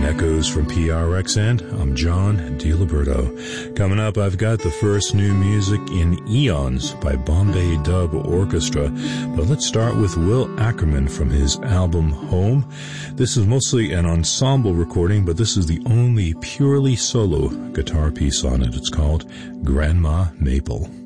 Echoes from PRXN. I'm John DiLiberto. Coming up, I've got the first new music in Eons by Bombay Dub Orchestra. But let's start with Will Ackerman from his album Home. This is mostly an ensemble recording, but this is the only purely solo guitar piece on it. It's called Grandma Maple.